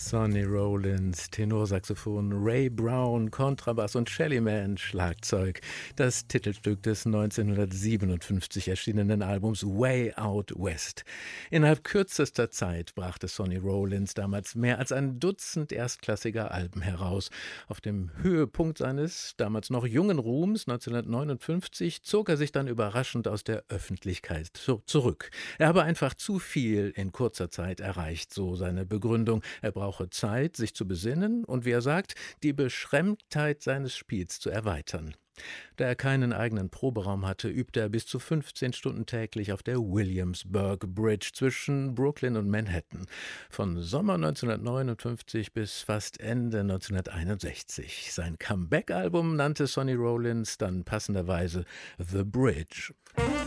Sonny Rollins, Tenorsaxophon, Ray Brown, Kontrabass und Shelly Manne, Schlagzeug. Das Titelstück des 1957 erschienenen Albums Way Out West. Innerhalb kürzester Zeit brachte Sonny Rollins damals mehr als ein Dutzend erstklassiger Alben heraus. Auf dem Höhepunkt seines damals noch jungen Ruhms 1959 zog er sich dann überraschend aus der Öffentlichkeit zurück. Er habe einfach zu viel in kurzer Zeit erreicht, so seine Begründung. Er brauche Zeit, sich zu besinnen und, wie er sagt, die Beschränktheit seines Spiels zu erweitern. Da er keinen eigenen Proberaum hatte, übte er bis zu 15 Stunden täglich auf der Williamsburg Bridge zwischen Brooklyn und Manhattan. Von Sommer 1959 bis fast Ende 1961. Sein Comeback-Album nannte Sonny Rollins dann passenderweise The Bridge.